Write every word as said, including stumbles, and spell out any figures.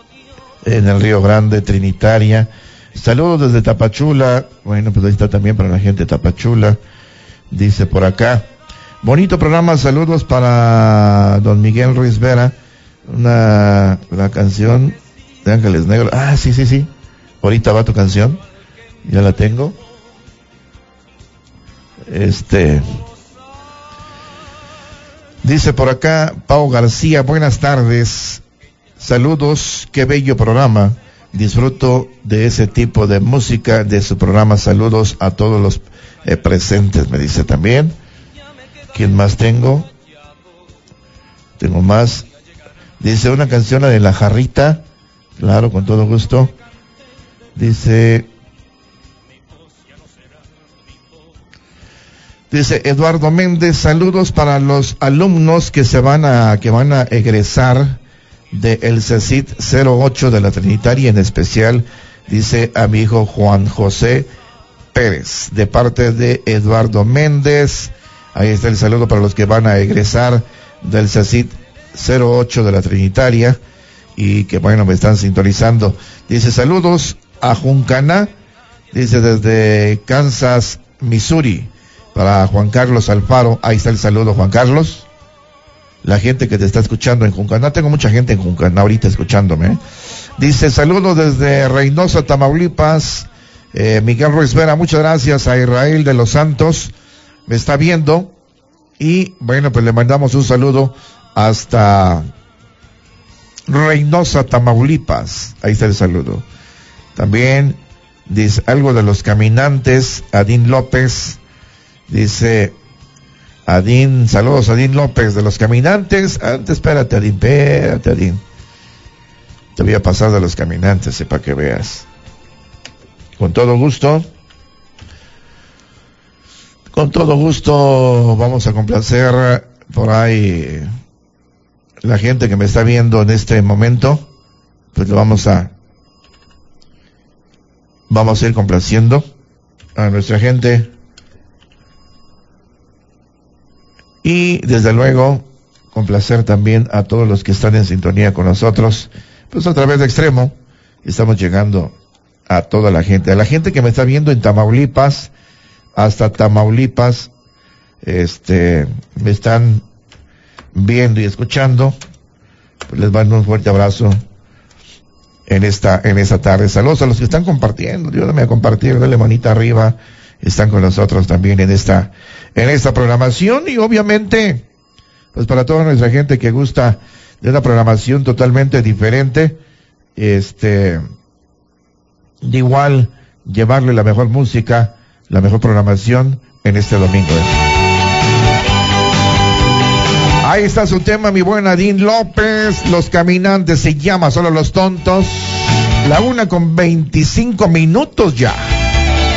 en el Río Grande, Trinitaria. Saludos desde Tapachula. Bueno, pues ahí está también para la gente de Tapachula. Dice por acá. Bonito programa, saludos para don Miguel Ruiz Vera. Una, una canción de Ángeles Negros. Ah, sí, sí, sí. Ahorita va tu canción. Ya la tengo. Este. Dice por acá Pau García, buenas tardes. Saludos, qué bello programa. Disfruto de ese tipo de música de su programa. Saludos a todos los eh, presentes, me dice también. ¿Quién más tengo? Tengo más. Dice una canción, la de La Jarrita. Claro, con todo gusto. Dice... Dice Eduardo Méndez, saludos para los alumnos que se van a, que van a egresar de el CECIT cero ocho de la Trinitaria, en especial, dice a mi hijo Juan José Pérez, de parte de Eduardo Méndez. Ahí está el saludo para los que van a egresar del CECIT cero ocho de la Trinitaria y que bueno, me están sintonizando. Dice saludos a Juncaná, dice desde Kansas, Missouri, para Juan Carlos Alfaro. Ahí está el saludo, Juan Carlos. La gente que te está escuchando en Juncaná, tengo mucha gente en Juncaná ahorita escuchándome, ¿eh? Dice saludos desde Reynosa, Tamaulipas, eh, Miguel Ruiz Vera, muchas gracias a Israel de los Santos, me está viendo, y bueno, pues le mandamos un saludo hasta Reynosa, Tamaulipas. Ahí está el saludo. También dice algo de los caminantes, Adín López, dice Adín, saludos a Adín López de los caminantes. Antes, espérate Adín, espérate Adín. Te voy a pasar de los caminantes, eh, para que veas. Con todo gusto. Con todo gusto vamos a complacer por ahí la gente que me está viendo en este momento. Pues lo vamos a, vamos a ir complaciendo a nuestra gente. Y desde luego, complacer también a todos los que están en sintonía con nosotros, pues a través de Extremo, estamos llegando a toda la gente, a la gente que me está viendo en Tamaulipas, hasta Tamaulipas, este, me están viendo y escuchando, pues les mando un fuerte abrazo en esta, en esta tarde. Saludos a los que están compartiendo, ayúdame a compartir, dale manita arriba, están con nosotros también en esta, en esta programación, y obviamente, pues para toda nuestra gente que gusta de una programación totalmente diferente, este, de igual, llevarle la mejor música, la mejor programación en este domingo. Ahí está su tema, mi buen Adín López, Los Caminantes, se llama Solo los Tontos, la una con veinticinco minutos ya.